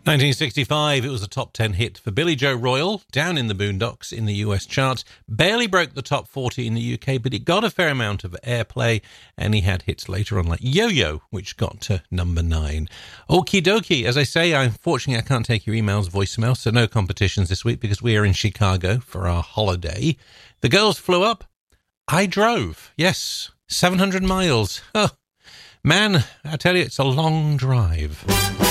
1965, it was a top 10 hit for Billy Joe Royal, Down in the Boondocks in the US charts. Barely broke the top 40 in the UK, but it got a fair amount of airplay, and he had hits later on like Yo-Yo, which got to number 9. Okie dokie, as I say, unfortunately I can't take your emails, voicemail, so no competitions this week because we are in Chicago for our holiday. The girls flew up. I drove, yes, 700 miles. Oh, man, I tell you, it's a long drive.